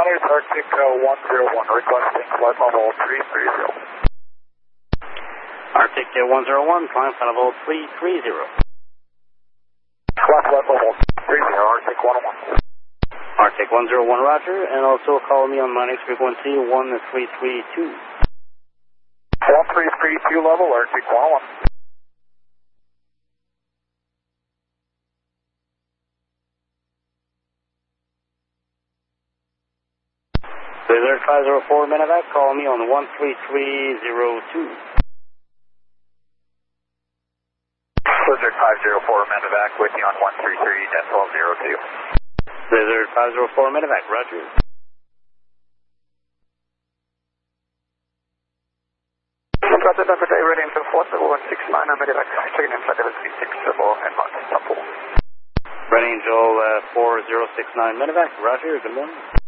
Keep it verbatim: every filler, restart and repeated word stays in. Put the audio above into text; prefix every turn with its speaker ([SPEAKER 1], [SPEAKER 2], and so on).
[SPEAKER 1] Monitors Arctic uh, one zero one, requesting flight level three three zero.
[SPEAKER 2] Arctic uh, one zero one, climb flight level three three zero.
[SPEAKER 1] Flight level three zero, Arctic one oh one.
[SPEAKER 2] Arctic one zero one, roger, and also call me on my next frequency one three three two.
[SPEAKER 1] one three three two level, Arctic one oh one.
[SPEAKER 2] Blizzard five zero four Medevac, call me on one three three zero two.
[SPEAKER 1] Blizzard five zero four Medevac with you on one three three decimal zero two.
[SPEAKER 2] Blizzard five zero four Medevac, roger.
[SPEAKER 1] Roger, Denver Day, ready into four seven one six nine, I'm Medevac, checking in flight level three six zero and not Istanbul.
[SPEAKER 2] Red Angel uh, four zero six nine Medevac, roger, good morning.